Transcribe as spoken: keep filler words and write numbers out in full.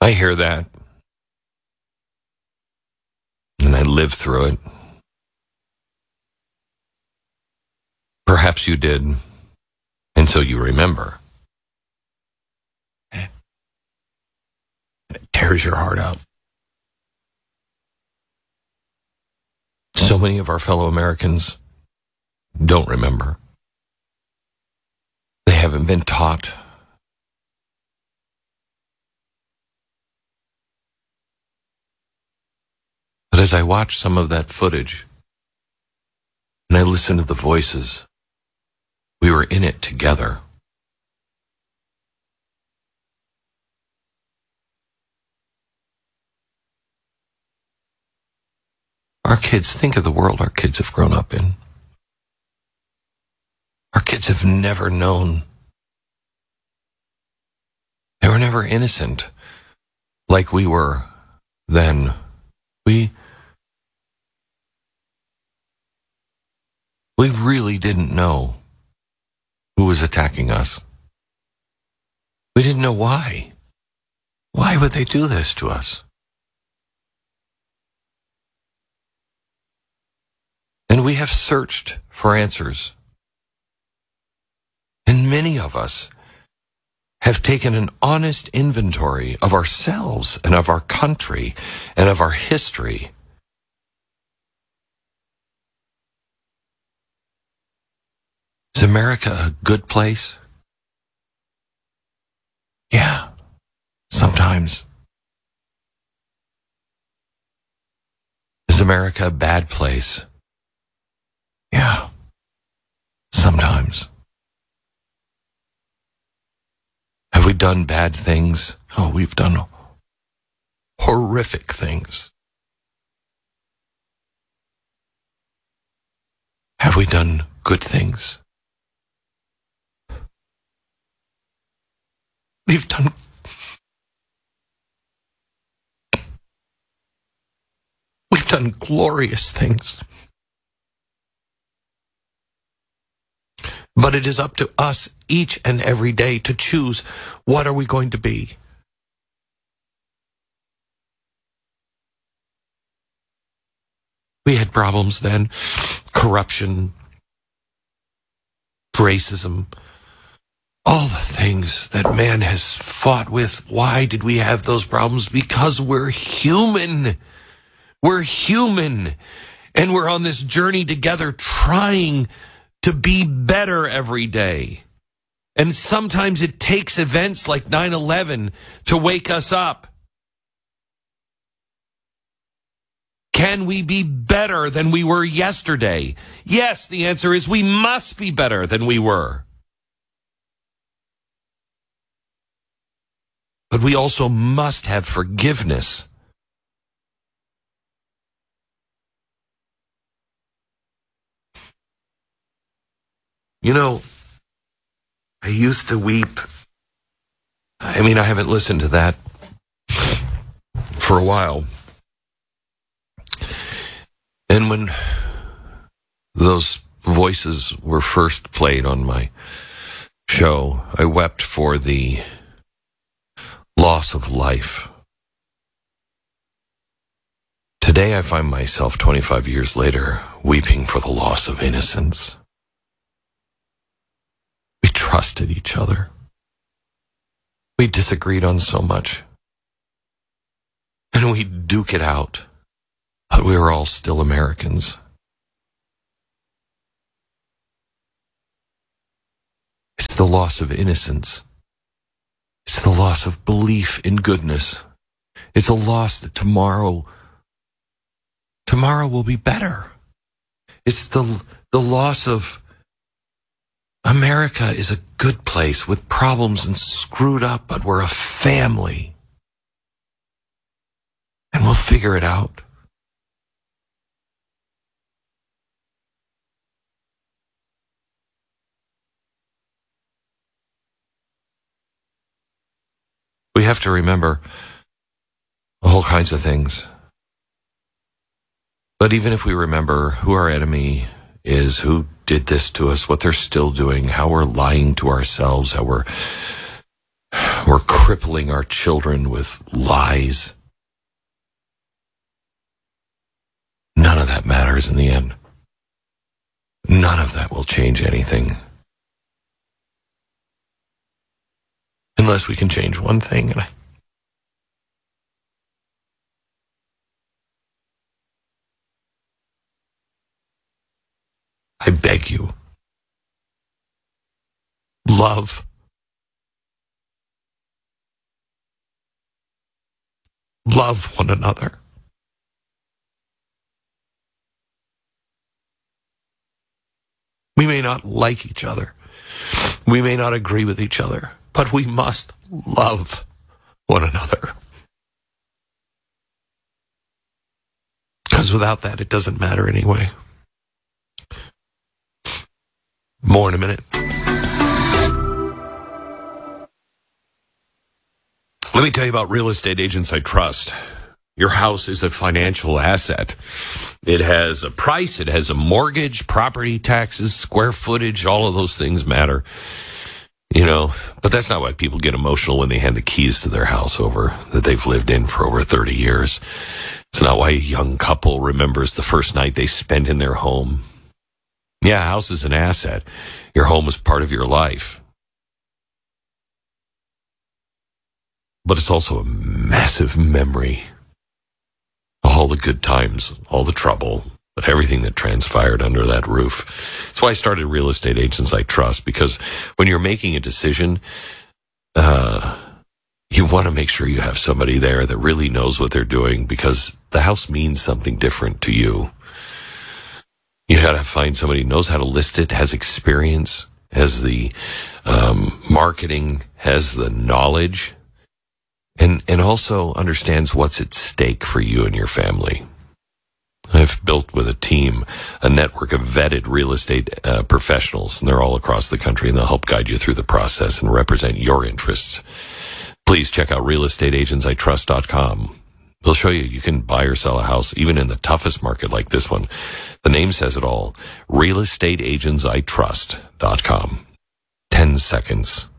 I hear that. And I lived through it. Perhaps you did. And so you remember. It tears your heart out. So many of our fellow Americans don't remember. They haven't been taught. But as I watch some of that footage, and I listen to the voices, we were in it together. Our kids, think of the world our kids have grown up in. Our kids have never known. They were never innocent like we were then. We, we really didn't know who was attacking us. We didn't know why. Why would they do this to us? And we have searched for answers. And many of us have taken an honest inventory of ourselves and of our country and of our history. Is America a good place? Yeah, sometimes. Is America a bad place? Yeah, sometimes. Have we done bad things? Oh, we've done horrific things. Have we done good things? We've done We've done glorious things. But it is up to us each and every day to choose what are we going to be. We had problems then, corruption, racism, all the things that man has fought with. Why did we have those problems? Because we're human. We're human. And we're on this journey together trying to be better every day. And sometimes it takes events like nine eleven to wake us up. Can we be better than we were yesterday? Yes, the answer is we must be better than we were. But we also must have forgiveness. You know, I used to weep. I mean, I haven't listened to that for a while. And when those voices were first played on my show, I wept for the loss of life. Today I find myself twenty-five years later weeping for the loss of innocence. We trusted each other. We disagreed on so much. And we duke it out. But we were all still Americans. It's the loss of innocence. It's the loss of belief in goodness. It's a loss that tomorrow, tomorrow will be better. It's the, the loss of America is a good place with problems and screwed up, but we're a family. And we'll figure it out. We have to remember all kinds of things. But even if we remember who our enemy is, who did this to us, what they're still doing, how we're lying to ourselves, how we're We're crippling our children with lies. None of that matters in the end. None of that will change anything. Unless we can change one thing. And I, I beg you, love. Love one another. We may not like each other. We may not agree with each other, but we must love one another. Because without that, it doesn't matter anyway. More in a minute. Let me tell you about Real Estate Agents I Trust. Your house is a financial asset. It has a price, it has a mortgage, property taxes, square footage, all of those things matter. You know, but that's not why people get emotional when they hand the keys to their house over that they've lived in for over thirty years. It's not why a young couple remembers the first night they spent in their home. Yeah, a house is an asset. Your home is part of your life. But it's also a massive memory. All the good times, all the trouble, but everything that transpired under that roof. That's why I started Real Estate Agents I Trust, because when you're making a decision, uh, you want to make sure you have somebody there that really knows what they're doing, because the house means something different to you. You got to find somebody who knows how to list it, has experience, has the um, marketing, has the knowledge, and and also understands what's at stake for you and your family. I've built with a team a network of vetted real estate uh, professionals, and they're all across the country, and they'll help guide you through the process and represent your interests. Please check out real estate agents I trust dot com. They'll show you you can buy or sell a house even in the toughest market like this one. The name says it all. real estate agents I trust dot com. Ten seconds.